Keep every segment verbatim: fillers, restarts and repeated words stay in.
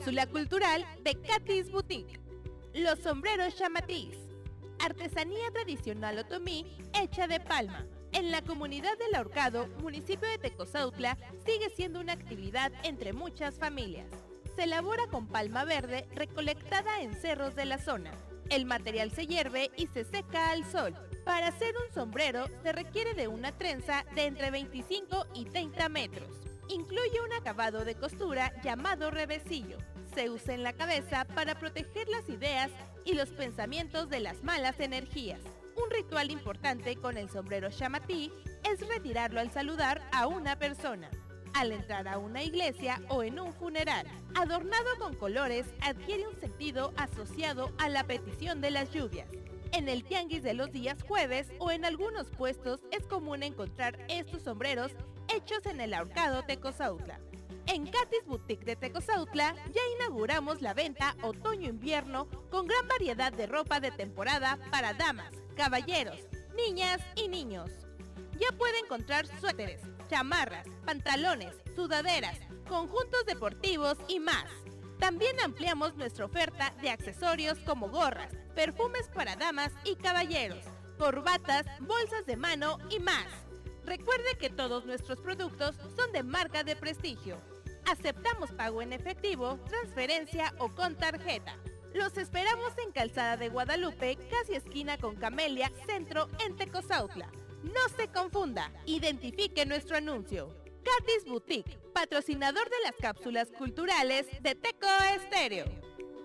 Cápsula cultural de Katy's Boutique. Los sombreros chamatís. Artesanía tradicional otomí hecha de palma. En la comunidad del Ahorcado, municipio de Tecozautla, sigue siendo una actividad entre muchas familias. Se elabora con palma verde recolectada en cerros de la zona. El material se hierve y se seca al sol. Para hacer un sombrero se requiere de una trenza de entre veinticinco y treinta metros. Incluye un acabado de costura llamado revesillo. Se usa en la cabeza para proteger las ideas y los pensamientos de las malas energías. Un ritual importante con el sombrero chamatí es retirarlo al saludar a una persona, al entrar a una iglesia o en un funeral. Adornado con colores, adquiere un sentido asociado a la petición de las lluvias. En el tianguis de los días jueves o en algunos puestos es común encontrar estos sombreros hechos en el Ahorcado Tecozautla. En Katy's Boutique de Tecozautla ya inauguramos la venta otoño-invierno con gran variedad de ropa de temporada para damas, caballeros, niñas y niños. Ya puede encontrar suéteres, chamarras, pantalones, sudaderas, conjuntos deportivos y más. También ampliamos nuestra oferta de accesorios como gorras, perfumes para damas y caballeros, corbatas, bolsas de mano y más. Recuerde que todos nuestros productos son de marca de prestigio. Aceptamos pago en efectivo, transferencia o con tarjeta. Los esperamos en Calzada de Guadalupe, casi esquina con Camelia, centro en Tecozautla. No se confunda, identifique nuestro anuncio. Katy's Boutique, patrocinador de las cápsulas culturales de Teco Estéreo.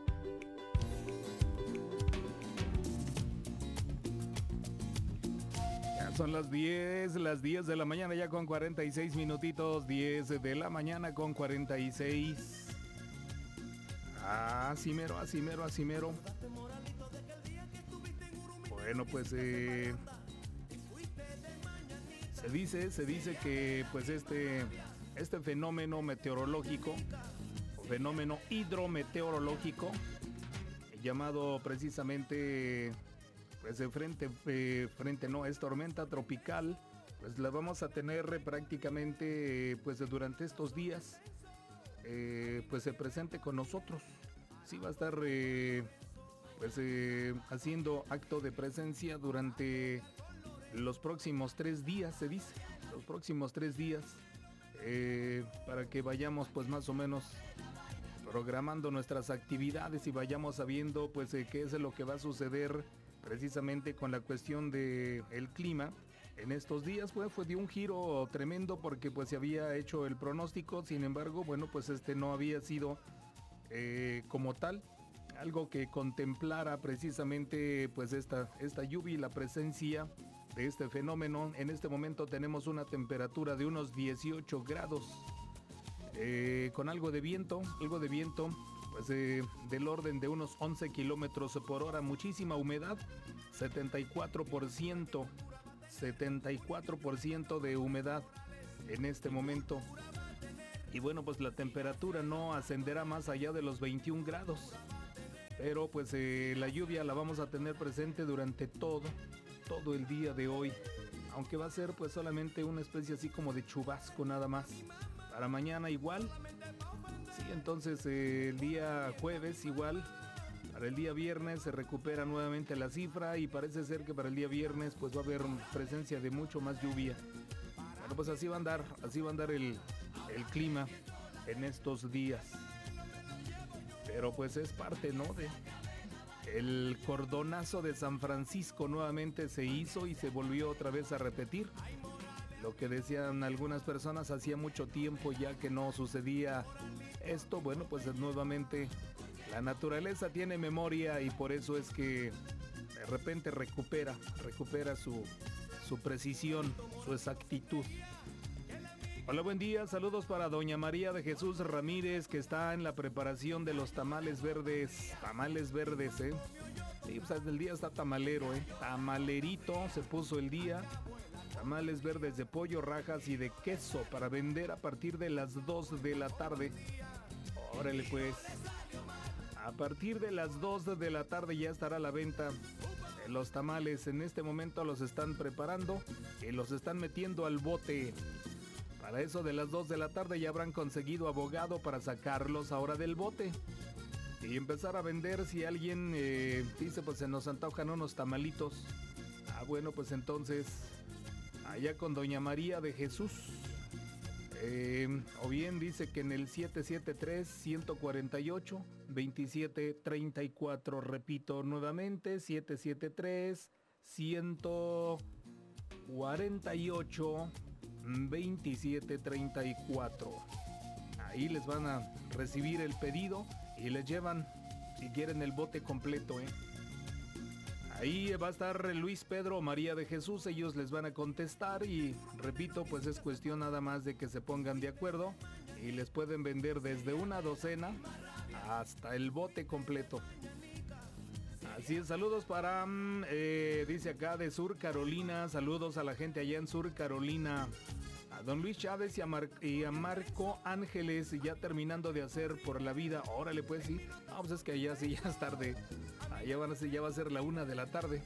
Son las diez, las diez de la mañana ya con cuarenta y seis minutitos, diez de la mañana con cuarenta y seis. Así mero, así mero, así mero. Bueno, pues eh, se dice, se dice que pues este, este fenómeno meteorológico, o fenómeno hidrometeorológico, llamado precisamente... Pues de frente, eh, frente no, es tormenta tropical, pues la vamos a tener prácticamente eh, pues durante estos días, eh, pues se presente con nosotros. Sí va a estar eh, pues eh, haciendo acto de presencia durante los próximos tres días, se dice, los próximos tres días, eh, para que vayamos pues más o menos programando nuestras actividades y vayamos sabiendo pues eh, qué es lo que va a suceder precisamente con la cuestión del clima. En estos días pues, fue de un giro tremendo porque pues se había hecho el pronóstico, sin embargo, bueno, pues este no había sido eh, como tal algo que contemplara precisamente pues esta, esta lluvia y la presencia de este fenómeno. En este momento tenemos una temperatura de unos dieciocho grados, eh, con algo de viento, algo de viento. Pues eh, del orden de unos once kilómetros por hora, muchísima humedad, setenta y cuatro por ciento, setenta y cuatro por ciento de humedad en este momento. Y bueno, pues la temperatura no ascenderá más allá de los veintiún grados, pero pues eh, la lluvia la vamos a tener presente durante todo, todo el día de hoy, aunque va a ser pues solamente una especie así como de chubasco nada más. Para mañana igual. Sí, entonces eh, el día jueves igual, para el día viernes se recupera nuevamente la cifra y parece ser que para el día viernes pues va a haber presencia de mucho más lluvia. Bueno, pues así va a andar, así va a andar el, el clima en estos días. Pero pues es parte, ¿no? De el cordonazo de San Francisco nuevamente se hizo y se volvió otra vez a repetir. Lo que decían algunas personas, hacía mucho tiempo ya que no sucedía esto. Bueno, pues nuevamente la naturaleza tiene memoria y por eso es que de repente recupera, recupera su, su precisión, su exactitud. Hola, buen día, saludos para doña María de Jesús Ramírez, que está en la preparación de los tamales verdes, tamales verdes, ¿eh? Sí, pues el día está tamalero, ¿eh? Tamalerito se puso el día. Tamales verdes de pollo, rajas y de queso para vender a partir de las dos de la tarde. Órale pues. A partir de las dos de la tarde ya estará a la venta los tamales. En este momento los están preparando y los están metiendo al bote Para eso de las dos de la tarde ya habrán conseguido abogado para sacarlos ahora del bote y empezar a vender. Si alguien eh, dice, pues se nos antojan unos tamalitos. Ah, bueno, pues entonces allá con doña María de Jesús. Eh, o bien dice que en el siete siete tres, uno cuatro ocho, dos siete tres cuatro, repito nuevamente, siete siete tres, uno cuatro ocho, veintisiete treinta y cuatro. Ahí les van a recibir el pedido y les llevan, si quieren, el bote completo, ¿eh? Ahí va a estar Luis Pedro, María de Jesús, ellos les van a contestar y repito, pues es cuestión nada más de que se pongan de acuerdo y les pueden vender desde una docena hasta el bote completo. Así es, saludos para, eh, dice acá de Sur Carolina, saludos a la gente allá en Sur Carolina, a don Luis Chávez y a, Mar y a Marco Ángeles, ya terminando de hacer por la vida. Órale, pues sí, no, pues es que allá sí ya es tarde, allá van a ser, ya va a ser la una de la tarde.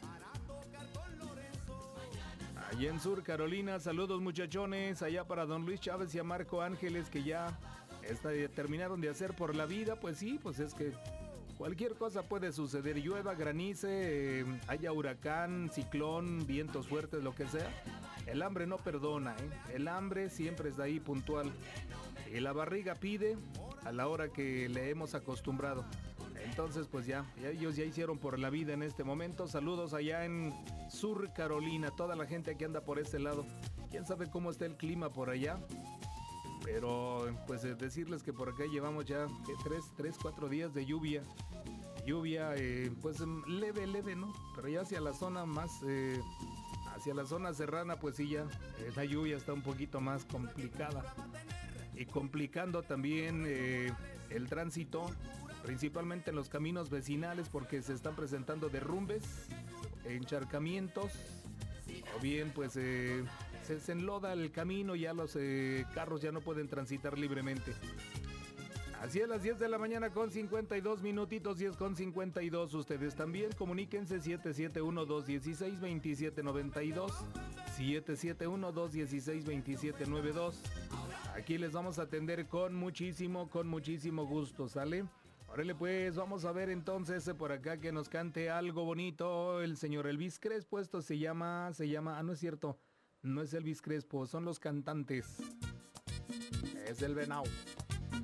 Allá en Sur Carolina, saludos muchachones, allá para don Luis Chávez y a Marco Ángeles que ya está, terminaron de hacer por la vida. Pues sí, pues es que cualquier cosa puede suceder, llueva, granice, eh, haya huracán, ciclón, vientos fuertes, lo que sea. El hambre no perdona, ¿eh? El hambre siempre está ahí puntual. Y la barriga pide a la hora que le hemos acostumbrado. Entonces pues ya, ya ellos ya hicieron por la vida en este momento. Saludos allá en Sur Carolina, toda la gente que anda por este lado. Quién sabe cómo está el clima por allá. Pero pues eh, decirles que por acá llevamos ya ¿qué? tres, tres, cuatro días de lluvia. Lluvia eh, pues leve, leve, ¿no? Pero ya hacia la zona más, eh, hacia la zona serrana pues sí ya, eh, la lluvia está un poquito más complicada. Y complicando también eh, el tránsito, principalmente en los caminos vecinales porque se están presentando derrumbes, encharcamientos, o bien pues... Eh, Se, se enloda el camino y ya los eh, carros ya no pueden transitar libremente. Así es, las diez de la mañana con cincuenta y dos minutitos, diez con cincuenta y dos. Ustedes también comuníquense siete siete uno, dos uno seis, dos siete nueve dos, siete siete uno, dos uno seis, dos siete nueve dos. Aquí les vamos a atender con muchísimo, con muchísimo gusto, ¿sale? Órale pues, vamos a ver entonces por acá que nos cante algo bonito el señor Elvis Crespo. Esto se llama, se llama, ah no es cierto, no es Elvis Crespo, son los cantantes. Es el Venao.